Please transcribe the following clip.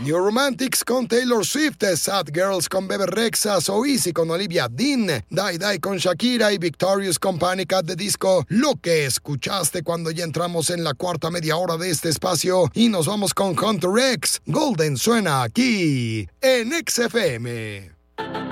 New Romantics con Taylor Swift, Sad Girls con Bebe Rexha, So Easy con Olivia Dean, Die Die con Shakira y Victorious con Panic at the Disco. Lo que escuchaste cuando ya entramos en la cuarta media hora de este espacio y nos vamos con Hunter X. Golden suena aquí en XFM.